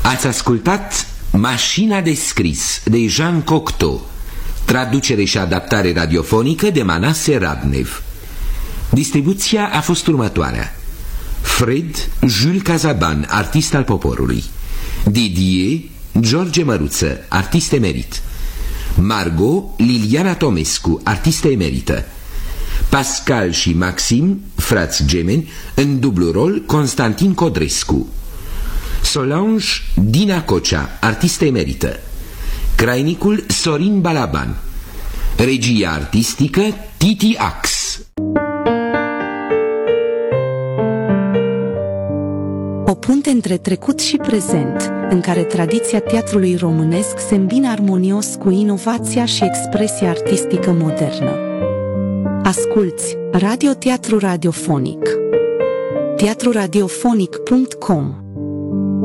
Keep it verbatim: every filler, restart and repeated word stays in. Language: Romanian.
Ați ascultat Mașina de scris de Jean Cocteau, traducere și adaptare radiofonică de Manase Radnev. Distribuția a fost următoarea: Fred, Jules Cazaban, artist al poporului; Didier, George Măruță, artist emerit; Margot, Liliana Tomescu, artistă emerită; Pascal și Maxim, frați gemeni, în dublu rol Constantin Codrescu; Solange, Dina Cocea, artistă emerită; Crainicul, Sorin Balaban; regia artistică, Titi Ax. O punte între trecut și prezent, în care tradiția teatrului românesc se îmbină armonios cu inovația și expresia artistică modernă. Asculți Radio Teatru Radiofonic. teatru radiofonic punct com